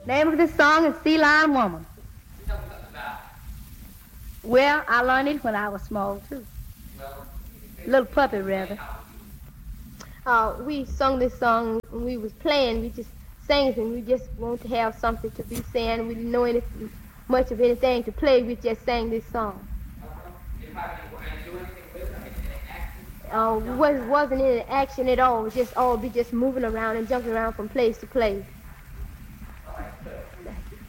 Name of this song is Sea Lion Woman. Well, I learned it when I was small, too. Little puppy, rather. We sung this song when we was playing. We just sang it, and we just want to have something to be saying. We didn't know much of anything to play. We just sang this song. Wasn't any action at all. It was just all be just moving around and jumping around from place to place.